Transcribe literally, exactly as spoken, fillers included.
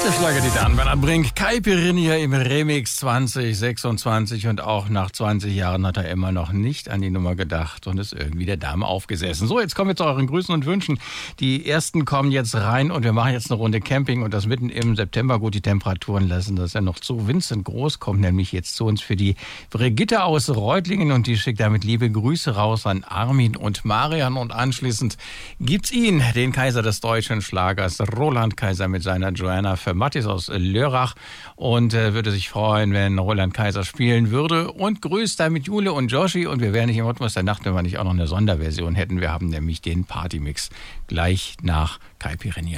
Der Schlager, die Damenmänner bringt Caipirinha im Remix zwanzig sechsundzwanzig und auch nach zwanzig Jahren hat er immer noch nicht an die Nummer gedacht und ist irgendwie der Dame aufgesessen. So, jetzt kommen wir zu euren Grüßen und Wünschen. Die ersten kommen jetzt rein und wir machen jetzt eine Runde Camping und das mitten im September. Gut, die Temperaturen lassen das ja noch zu. Vincent Groß kommt nämlich jetzt zu uns für die Brigitte aus Reutlingen und die schickt damit liebe Grüße raus an Armin und Marian und anschließend gibt's ihn, den Kaiser des deutschen Schlagers, Roland Kaiser mit seiner Joanna für Mattis aus Lörrach und äh, würde sich freuen, wenn Roland Kaiser spielen würde und grüßt damit Jule und Joshi und wir wären nicht im Rhythmus der Nacht, wenn wir nicht auch noch eine Sonderversion hätten. Wir haben nämlich den Partymix gleich nach Caipirinha.